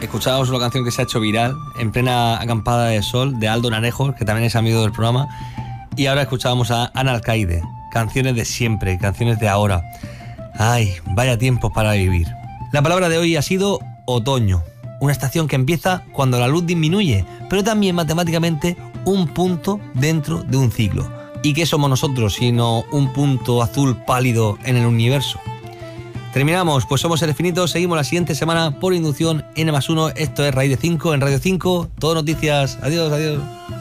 escuchábamos una canción que se ha hecho viral en plena acampada de sol de Aldo Naranjo, que también es amigo del programa, y ahora escuchábamos a Ana Alcaide, canciones de siempre, canciones de ahora. Ay, vaya tiempos para vivir. La palabra de hoy ha sido otoño, una estación que empieza cuando la luz disminuye, pero también matemáticamente un punto dentro de un ciclo. ¿Y qué somos nosotros sino un punto azul pálido en el universo? Terminamos, pues somos Seres Finitos, seguimos la siguiente semana por inducción N+1, esto es Raíz de 5 en Radio 5, todo noticias, adiós, adiós.